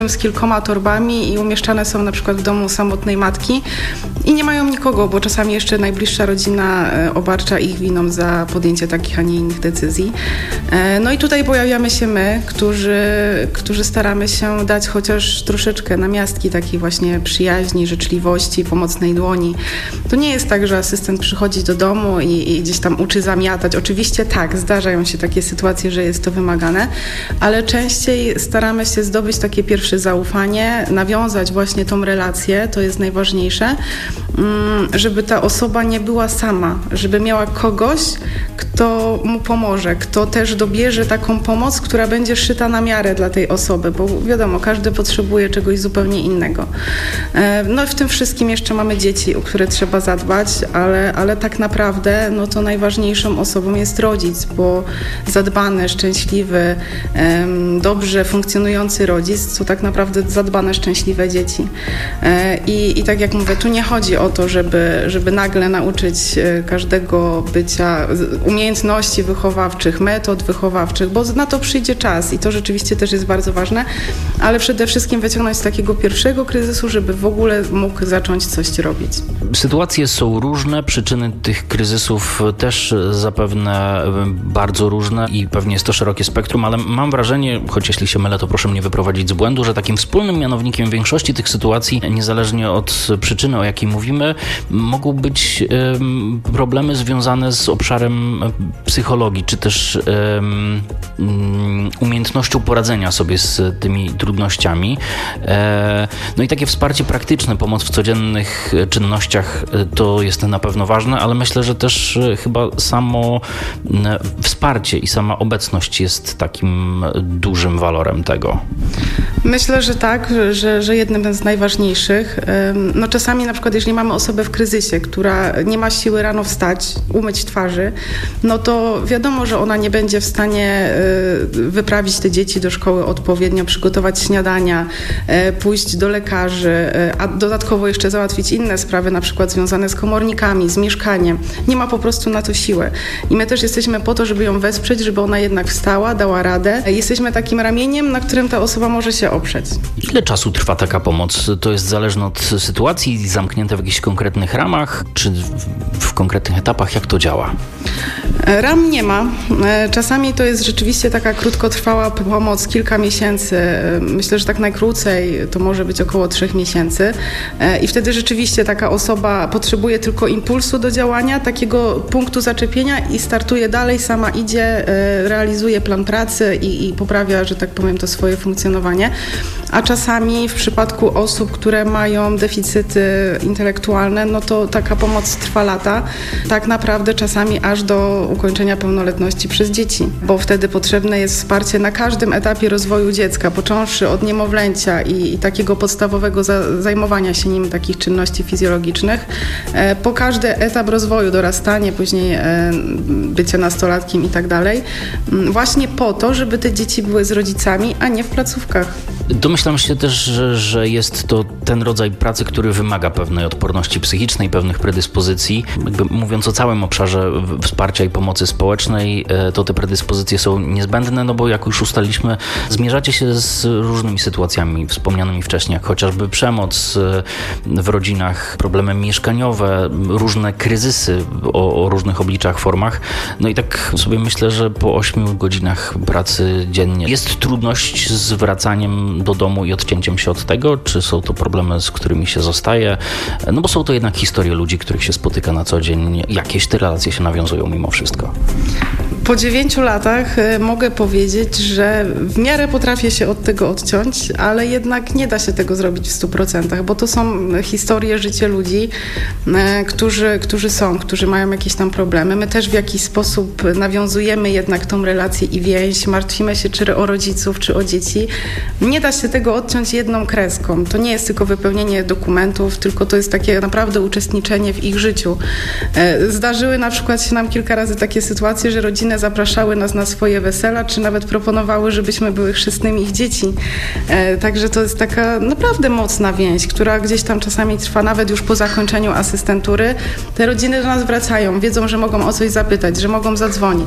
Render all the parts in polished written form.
z kilkoma torbami i umieszczane są na przykład w domu samotnej matki i nie mają nikogo, bo czasami jeszcze najbliższa rodzina obarcza ich winą za podjęcie takich, a nie innych decyzji. No i tutaj pojawiamy się my, którzy staramy się dać chociaż troszeczkę namiastki takiej właśnie przyjaźni, życzliwości, pomocnej dłoni. To nie jest tak, że asystent przychodzi do domu i gdzieś tam uczy zamiatać. Oczywiście tak, zdarzają się takie sytuacje, że jest to wymagane, ale częściej staramy się zdobyć takie pierwsze zaufanie, nawiązać właśnie tą relację, to jest najważniejsze, żeby ta osoba nie była sama, żeby miała kogoś, kto mu pomoże, kto też dobierze taką pomoc, która będzie szyta na miarę dla tej osoby, bo wiadomo, każdy potrzebuje czegoś zupełnie innego. No i w tym wszystkim jeszcze mamy dzieci, o które trzeba zadbać, ale tak naprawdę no to najważniejszą osobą jest rodzic, bo zadbany, szczęśliwy, dobrze funkcjonujący rodzic to tak naprawdę zadbane, szczęśliwe dzieci. I tak jak mówię, tu nie chodzi o to, żeby nagle nauczyć każdego bycia, umiejętności wychowawczych, metod wychowawczych, bo na to przyjdzie czas i to rzeczywiście też jest bardzo ważne, ale przede wszystkim wyciągnąć z takiego pierwszego kryzysu, żeby w ogóle mógł zacząć coś robić. Sytuacje są różne, przyczyny tych kryzysów też zapewne bardzo różne i pewnie jest to szerokie spektrum, ale mam wrażenie, choć jeśli się mylę, to proszę mnie wyprowadzić z błędu, że takim wspólnym mianownikiem większości tych sytuacji, niezależnie od przyczyny, o jakiej mówimy, mogą być problemy związane z obszarem psychologii, czy też umiejętnością poradzenia sobie z tymi trudnościami. No i takie wsparcie praktyczne, pomoc w codziennych czynnościach to jest na pewno ważne, ale myślę, że też chyba samo wsparcie i sama obecność jest takim dużym walorem tego. Myślę, że tak, że jednym z najważniejszych. No czasami na przykład, jeżeli mamy osobę w kryzysie, która nie ma siły rano wstać, umyć twarzy, no to wiadomo, że ona nie będzie w stanie wyprawić te dzieci do szkoły odpowiednio, przygotować śniadania, pójść do lekarzy, a dodatkowo jeszcze załatwić inne sprawy, na przykład związane z komornikami, z mieszkaniem. Nie ma po prostu na to siły. I my też jesteśmy po to, żeby ją wesprzeć, żeby ona jednak wstała, dała radę. Jesteśmy takim ramieniem, na którym ta osoba może się oprzeć. Ile czasu trwa taka pomoc? To jest zależne od sytuacji, zamknięte w jakichś konkretnych ramach, czy w konkretnych etapach? Jak to działa? Ram nie ma. Czasami to jest rzeczywiście taka krótkotrwała pomoc, kilka miesięcy. Myślę, że tak najkrócej to może być około 3 miesięcy. I wtedy rzeczywiście taka osoba potrzebuje tylko impulsu do działania, takiego punktu zaczepienia i startuje dalej, sama idzie, realizuje plan pracy i poprawia, że tak powiem, to swoje funkcjonowanie. A czasami w przypadku osób, które mają deficyty intelektualne, no to taka pomoc trwa lata. Tak naprawdę czasami aż do ukończenia pełnoletności przez dzieci, bo wtedy potrzebne jest wsparcie na każdym etapie rozwoju dziecka, począwszy od niemowlęcia i takiego podstawowego zajmowania się nim, takich czynności fizjologicznych, po każdy etap rozwoju, dorastanie, później bycie nastolatkiem i tak dalej, właśnie po to, żeby te dzieci były z rodzicami, a nie w placówkach. Domyślam się też, że jest to ten rodzaj pracy, który wymaga pewnej odporności psychicznej, pewnych predyspozycji. Jakby mówiąc o całym obszarze wsparcia i pomocy społecznej, to te predyspozycje są niezbędne, no bo jak już ustaliliśmy, zmierzacie się z różnymi sytuacjami wspomnianymi wcześniej, jak chociażby przemoc w rodzinach, problemy mieszkaniowe, różne kryzysy o różnych obliczach, formach. No i tak sobie myślę, że po 8 godzinach pracy dziennie jest trudność z wracaniem do domu i odcięciem się od tego, czy są to problemy, z którymi się zostaje, no bo są to jednak historie ludzi, których się spotyka na co dzień. Jakieś te relacje się nawiązują mimo wszystko. Po 9 latach mogę powiedzieć, że w miarę potrafię się od tego odciąć, ale jednak nie da się tego zrobić w 100%, bo to są historie, życie ludzi, którzy mają jakieś tam problemy. My też w jakiś sposób nawiązujemy jednak tą relację i więź, martwimy się czy o rodziców, czy o dzieci. Nie da się tego odciąć jedną kreską. To nie jest tylko wypełnienie dokumentów, tylko to jest takie naprawdę uczestniczenie w ich życiu. Zdarzyły na przykład się nam kilka razy takie sytuacje, że rodzinę zapraszały nas na swoje wesela, czy nawet proponowały, żebyśmy były chrzestnymi ich dzieci. Także to jest taka naprawdę mocna więź, która gdzieś tam czasami trwa nawet już po zakończeniu asystentury. Te rodziny do nas wracają, wiedzą, że mogą o coś zapytać, że mogą zadzwonić.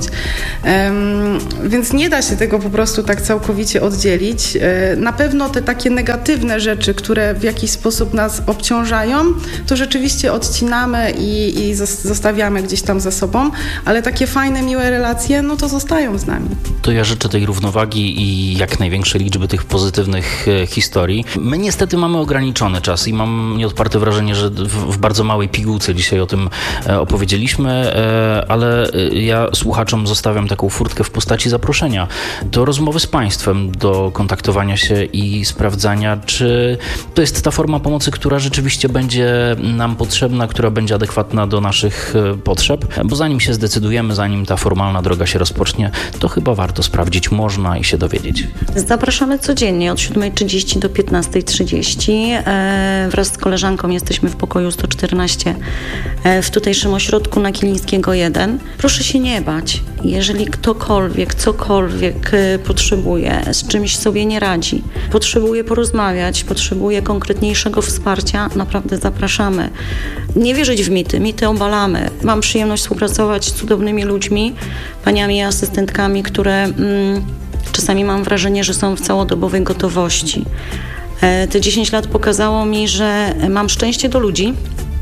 Więc nie da się tego po prostu tak całkowicie oddzielić. Na pewno te takie negatywne rzeczy, które w jakiś sposób nas obciążają, to rzeczywiście odcinamy i zostawiamy gdzieś tam za sobą, ale takie fajne, miłe relacje, no to zostają z nami. To ja życzę tej równowagi i jak największej liczby tych pozytywnych historii. My niestety mamy ograniczony czas i mam nieodparte wrażenie, że w bardzo małej pigułce dzisiaj o tym opowiedzieliśmy, ale ja słuchaczom zostawiam taką furtkę w postaci zaproszenia do rozmowy z Państwem, do kontaktowania się i sprawdzania, czy to jest ta forma pomocy, która rzeczywiście będzie nam potrzebna, która będzie adekwatna do naszych potrzeb, bo zanim się zdecydujemy, zanim ta formalna droga się rozpocznie, to chyba warto sprawdzić, można i się dowiedzieć. Zapraszamy codziennie od 7:30 do 15:30. Wraz z koleżanką jesteśmy w pokoju 114 w tutejszym ośrodku na Kilińskiego 1. Proszę się nie bać. Jeżeli ktokolwiek, cokolwiek potrzebuje, z czymś sobie nie radzi, potrzebuje porozmawiać, potrzebuje konkretniejszego wsparcia, naprawdę zapraszamy. Nie wierzyć w mity, mity obalamy. Mam przyjemność współpracować z cudownymi ludźmi, paniami i asystentkami, które czasami mam wrażenie, że są w całodobowej gotowości. Te 10 lat pokazało mi, że mam szczęście do ludzi.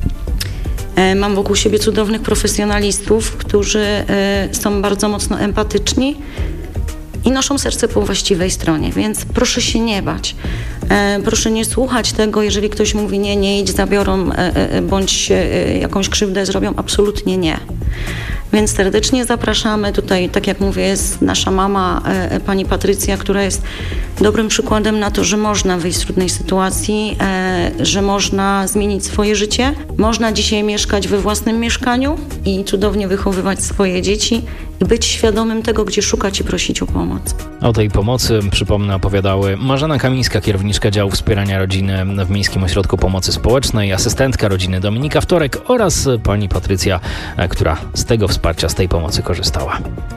Mam wokół siebie cudownych profesjonalistów, którzy są bardzo mocno empatyczni i noszą serce po właściwej stronie, więc proszę się nie bać. Proszę nie słuchać tego, jeżeli ktoś mówi nie idź, zabiorą bądź jakąś krzywdę zrobią. Absolutnie nie. Więc serdecznie zapraszamy. Tutaj, tak jak mówię, jest nasza mama, pani Patrycja, która jest dobrym przykładem na to, że można wyjść z trudnej sytuacji, że można zmienić swoje życie. Można dzisiaj mieszkać we własnym mieszkaniu i cudownie wychowywać swoje dzieci i być świadomym tego, gdzie szukać i prosić o pomoc. O tej pomocy, przypomnę, opowiadały Marzena Kamińska, kierowniczka działu wspierania rodziny w Miejskim Ośrodku Pomocy Społecznej, asystentka rodziny Dominika Wtorek oraz pani Patrycja, która z tego wsparcia, z tej pomocy korzystała.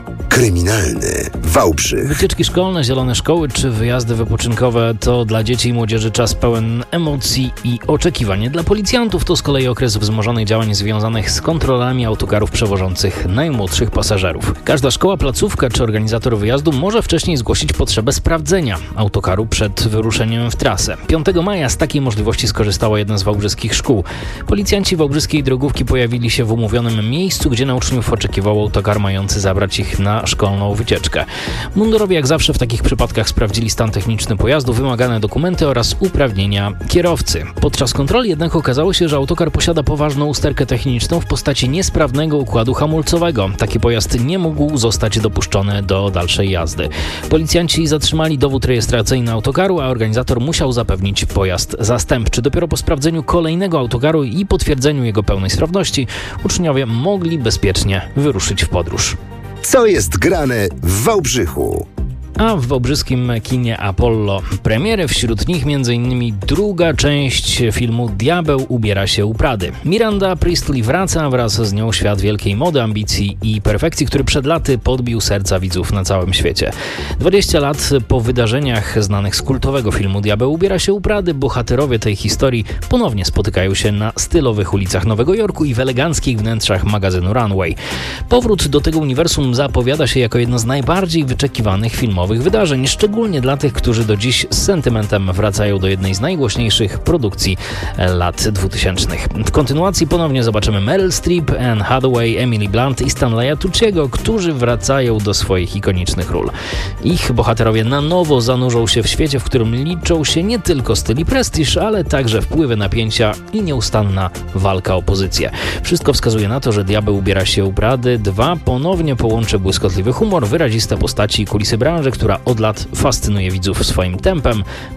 Kryminalny Wałbrzych. Wycieczki szkolne, zielone szkoły czy wyjazdy wypoczynkowe to dla dzieci i młodzieży czas pełen emocji i oczekiwań. Dla policjantów to z kolei okres wzmożonych działań związanych z kontrolami autokarów przewożących najmłodszych pasażerów. Każda szkoła, placówka czy organizator wyjazdu może wcześniej zgłosić potrzebę sprawdzenia autokaru przed wyruszeniem w trasę. 5 maja z takiej możliwości skorzystała jedna z wałbrzyskich szkół. Policjanci wałbrzyskiej drogówki pojawili się w umówionym miejscu, gdzie na uczniów oczekiwał autokar mający zabrać ich na szkolną wycieczkę. Mundurowi jak zawsze w takich przypadkach sprawdzili stan techniczny pojazdu, wymagane dokumenty oraz uprawnienia kierowcy. Podczas kontroli jednak okazało się, że autokar posiada poważną usterkę techniczną w postaci niesprawnego układu hamulcowego. Taki pojazd nie mógł zostać dopuszczony do dalszej jazdy. Policjanci zatrzymali dowód rejestracyjny autokaru, a organizator musiał zapewnić pojazd zastępczy. Dopiero po sprawdzeniu kolejnego autokaru i potwierdzeniu jego pełnej sprawności uczniowie mogli bezpiecznie wyruszyć w podróż. Co jest grane w Wałbrzychu? A w wałbrzyskim kinie Apollo premiery, wśród nich m.in. druga część filmu Diabeł ubiera się u Prady. Miranda Priestley wraca, wraz z nią świat wielkiej mody, ambicji i perfekcji, który przed laty podbił serca widzów na całym świecie. 20 lat po wydarzeniach znanych z kultowego filmu Diabeł ubiera się u Prady, bohaterowie tej historii ponownie spotykają się na stylowych ulicach Nowego Jorku i w eleganckich wnętrzach magazynu Runway. Powrót do tego uniwersum zapowiada się jako jedno z najbardziej wyczekiwanych filmowych wydarzeń, szczególnie dla tych, którzy do dziś z sentymentem wracają do jednej z najgłośniejszych produkcji lat 2000. W kontynuacji ponownie zobaczymy Meryl Streep, Anne Hathaway, Emily Blunt i Stanleya Tucciego, którzy wracają do swoich ikonicznych ról. Ich bohaterowie na nowo zanurzą się w świecie, w którym liczą się nie tylko styl i prestiż, ale także wpływy, napięcia i nieustanna walka o pozycję. Wszystko wskazuje na to, że Diabeł ubiera się u Prady 2 ponownie połączy błyskotliwy humor, wyraziste postaci i kulisy branży, która od lat fascynuje widzów swoim tempem,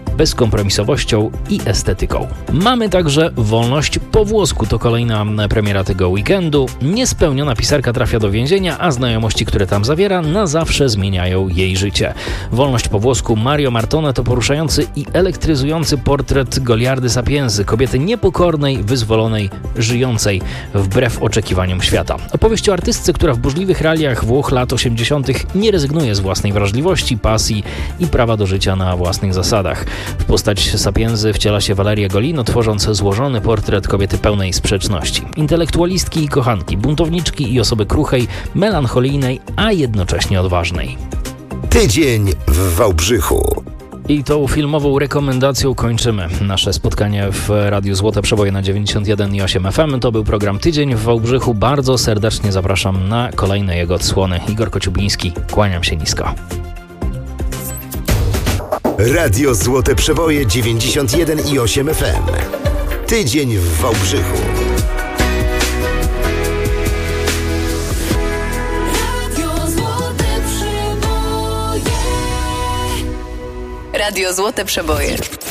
bezkompromisowością i estetyką. Mamy także Wolność po włosku, to kolejna premiera tego weekendu. Niespełniona pisarka trafia do więzienia, a znajomości, które tam zawiera, na zawsze zmieniają jej życie. Wolność po włosku Mario Martone to poruszający i elektryzujący portret Goliardy Sapiensy, kobiety niepokornej, wyzwolonej, żyjącej wbrew oczekiwaniom świata. Opowieść o artystce, która w burzliwych realiach Włoch lat 80. nie rezygnuje z własnej wrażliwości, pasji i prawa do życia na własnych zasadach. W postać Sapiensy wciela się Valeria Golino, tworząc złożony portret kobiety pełnej sprzeczności. Intelektualistki i kochanki, buntowniczki i osoby kruchej, melancholijnej, a jednocześnie odważnej. Tydzień w Wałbrzychu. I tą filmową rekomendacją kończymy nasze spotkanie w Radiu Złote Przeboje na 91,8 FM. To był program Tydzień w Wałbrzychu. Bardzo serdecznie zapraszam na kolejne jego odsłony. Igor Kociubiński, kłaniam się nisko. Radio Złote Przeboje 91,8 FM. Tydzień w Wałbrzychu. Radio Złote Przeboje.